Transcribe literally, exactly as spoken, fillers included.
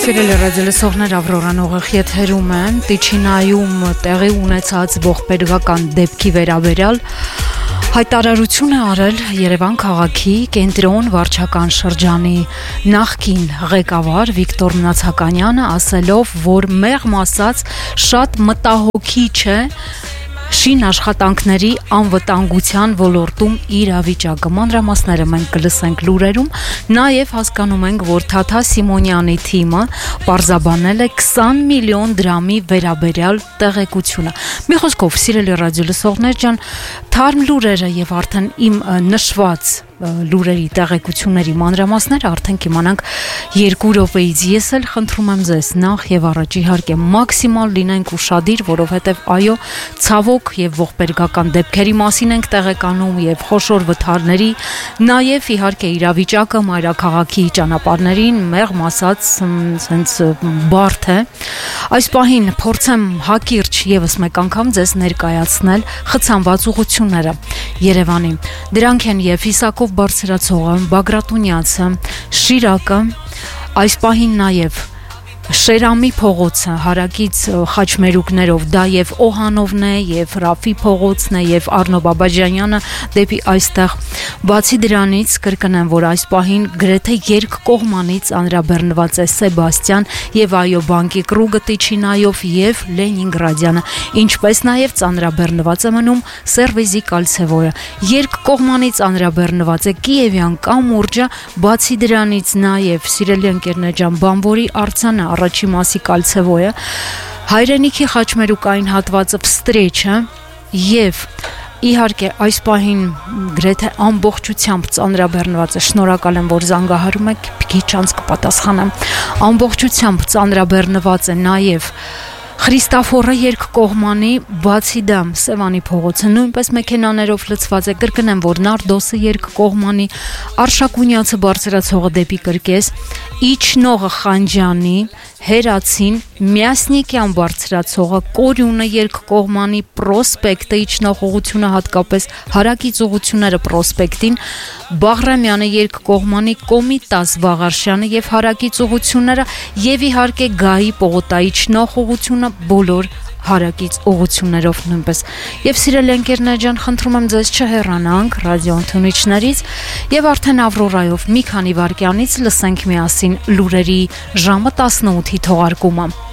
Սիրելի ռադիոլսողներ, Ավրորան ուղիղ եթերում է Տիչինայում տեղի ունեցած ողբերգական դեպքի վերաբերյալ հայտարարություն է արել Երևան քաղաքի կենտրոն վարչական շրջանի նախկին ղեկավար Վիկտոր Մնացականյանը, ասելով, որ մեղմ ասած շատ մտահոգիչ է շին աշխատանքների անվտանգության ոլորտում իրավիճակը։ Մանրամասները մենք կլսենք լուրերում, նաև հասկանում ենք, որ Թաթա Սիմոնյանի թիմը պարզաբանել է քսան միլիոն դրամի վերաբերյալ տեղեկությունը։ Մի խոսքով, սիրելի ռադիոլսողներ ջան, թարմ լուրերը եւ արդեն իմ նշված լուրերի տեղեկությունների մանրամասները արդեն կիմանանք երկու րոպեից։ Ես էլ խնդրում եմ ձեզ նախ եւ առաջ իհարկե մաքսիմալ լինենք ուշադիր, որովհետեւ այո, ցավոք եւ ողբերգական դեպքերի մասին ենք տեղեկանում եւ խոշոր վթարների, նաեւ իհարկե իրավիճակը մայրաքաղաքի ճանապարհներին մեղմ ասած sense բարդ է։ Այս պահին փորձեմ հակիրճ եւս մեկ անգամ ձեզ ներկայացնել խցանված ուղությունները Երևանի։ Դրանք են եւ Իսակով Բարձրացողը, Բագրատունյացը, Շիրակը, այս պահին նաև Շերամի փողոցը հարակից խաչմերուկներով, դա եւ Օհանովն է, եւ Ռաֆի փողոցն է, եւ Արնո Բաբաջանյանը դեպի այստեղ։ Բացի դրանից կրկնեմ, որ այս պահին գրեթե երկկողմանից անրաբեռնված է Սեբաստյան եւ այո բանկի կրուգը Տիչինայով եւ Լենինգրադյանը, ինչպես նաեւ ծանրաբեռնված է մնում Սերվիզի Կալցևոյը։ Երկկողմանից անրաբեռնված է Կիևյան կամուրջը, բացի դրանից նաեւ սիրելի ընկերներ ջան, Բամբորի արձանը առաջի մասի Կալցևոյը, հայրենիքի խաչմերուկային հատվածը Վստրեչը եւ իհարկե այս պահին գրեթե ամբողջությամբ ծանրաբեռնված է, շնորհակալ եմ, որ զանգահարում եք, քիչ անց կպատասխանեմ, ամբողջությամբ ծանրաբեռնված է նաեւ Խրիստաֆորը երկկողմանի, բացի դա Սևանի փողոցը նույնպես մեքենաներով լցված է, կրկնեմ, որ Նարդոսը երկկողմանի, Արշակունյացը Բարձրացողը դեպի Կրկես, Իջնողը Խանջանի, Հերացին, Միասնիկյան Բարձրացողը, Կորյունը երկկողմանի, Պրոսպեկտը իջնող ուղղությունը հատկապես հարակից ուղղությունները Պրոսպեկտին, Բաղրամյանը երկկողմանի, Կոմիտաս Վաղարշյանը եւ հարակից ուղղությունները եւ իհարկե Գայի Պողոտայի իջնող ուղղությունը բոլոր հարակից ուղություններով նույնպես։ Եվ սիրելի ընկերներ ջան, խնդրում եմ ձեզ չհեռանանք ռադիո ընդունիչներից եւ արդեն Ավրորայով մի քանի վայրկյանից լսենք միասին լուրերի ժամը տասնութի թողարկումը։